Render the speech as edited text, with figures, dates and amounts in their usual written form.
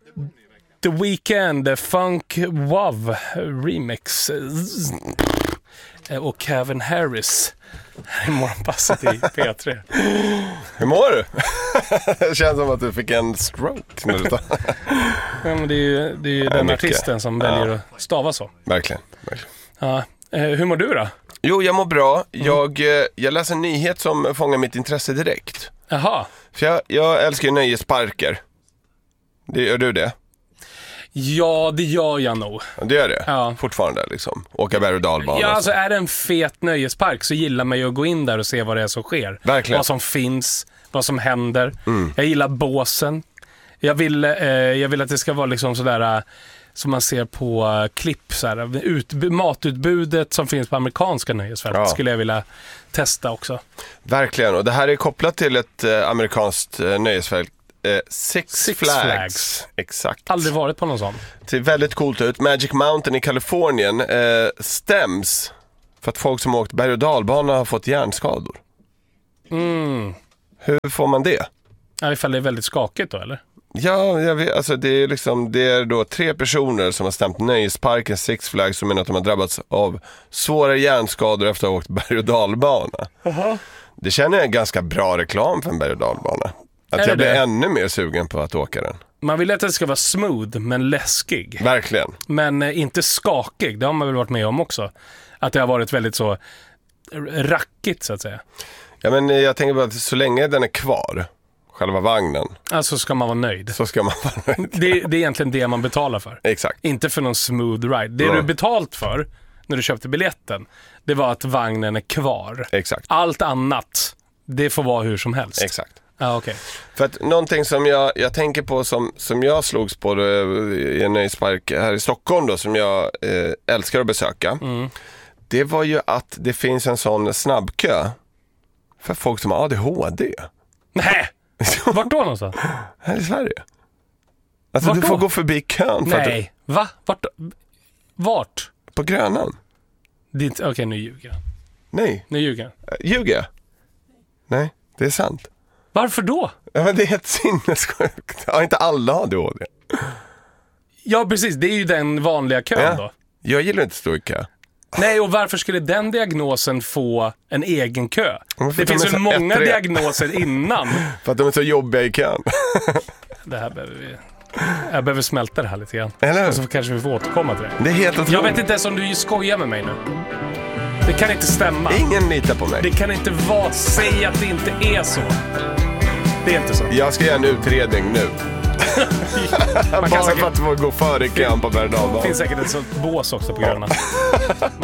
The Weeknd, Funk Wav Remix och Calvin Harris i morgonpasset i P3. Hur mår du? Det känns som att du fick en stroke när du tar. Ja, men det är ju den artisten som väljer att stava så. Verkligen. Ja. Hur mår du då? Jo, jag mår bra. Jag läser en nyhet som fångar mitt intresse direkt. Jaha. För jag älskar ju nöjesparker. Gör du det? Ja, det gör jag nog. Det gör det? Ja. Fortfarande liksom. Åka berg- och dalbana. Ja, alltså är det en fet nöjespark så gillar man ju att gå in där och se vad det är som sker. Verkligen. Vad som finns, vad som händer. Jag gillar båsen. Jag vill att det ska vara liksom sådär som man ser på klipp så här, matutbudet som finns på amerikanska nöjesfält skulle jag vilja testa också. Verkligen, och det här är kopplat till ett amerikanskt nöjesfält. Six Flags. Exakt. Aldrig varit på någon sån. Det ser väldigt coolt ut. Magic Mountain i Kalifornien stäms för att folk som har åkt berg- och dalbana har fått hjärnskador. Hur får man det? Ja, ifall det är väldigt skakigt då, eller? Ja, jag vet, alltså det är då 3 personer som har stämt nöjesparken Six Flags som menar att de har drabbats av svåra hjärnskador efter att ha åkt berg- och dalbana. Det känner jag är ganska bra reklam för en berg- och dalbana. Att jag blir ännu mer sugen på att åka den. Man vill att det ska vara smooth men läskig. Verkligen. Men inte skakig, det har man väl varit med om också. Att det har varit väldigt så rackigt så att säga. Ja, men jag tänker bara att så länge den är kvar, själva vagnen. Alltså ska man vara nöjd. Så ska man vara nöjd. Det är egentligen det man betalar för. Exakt. Inte för någon smooth ride. Det du betalt för när du köpte biljetten, det var att vagnen är kvar. Exakt. Allt annat, det får vara hur som helst. Exakt. Ja, okej. För att någonting som jag tänker på som jag slogs på då, i en nöjespark här i Stockholm då, som jag älskar att besöka. Det var ju att det finns en sån snabbkö för folk som har ADHD. Nej! Vart då någonstans? Här i Sverige. Alltså Vart du då? får gå förbi kön. Nej. Va? Vart? På Grönan. Okej, nu ljuger jag. Nej. Nu ljuger jag. Ljuger jag? Nej, det är sant. Varför då? Ja, men det är helt sinnessjukt. Ja, inte alla har ADHD. Ja, precis. Det är ju den vanliga kön då. Jag gillar inte stå i kö. Nej, och varför skulle den diagnosen få en egen kö? Det finns ju många många diagnoser innan. För att de är så jobbiga i kön. Det här behöver vi... Jag behöver smälta det här lite grann. Eller? Och så kanske vi får återkomma till det. Det är helt otroligt. Jag vet inte ens om du skojar med mig nu. Det kan inte stämma. Ingen litar på mig. Det kan inte vara... Säg att det inte är så. Det är inte så. Jag ska göra en utredning nu. Bara för att få gå före kön på berg- och dalbana. Det finns säkert ett sånt bås också på Gröna.